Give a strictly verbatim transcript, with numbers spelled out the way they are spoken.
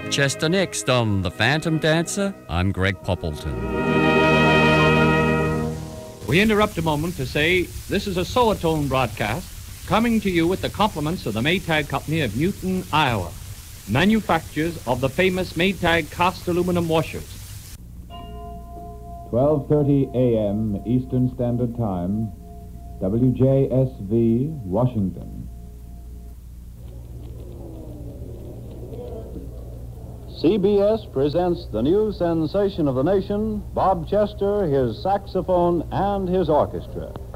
Bob Chester next on The Phantom Dancer. I'm Greg Poppleton. We interrupt a moment to say this is a Soatone broadcast coming to you with the compliments of the Maytag Company of Newton, Iowa, manufacturers of the famous Maytag cast aluminum washers. twelve thirty a.m. Eastern Standard Time, W J S V, Washington. C B S presents the new sensation of the nation, Bob Chester, his saxophone, and his orchestra.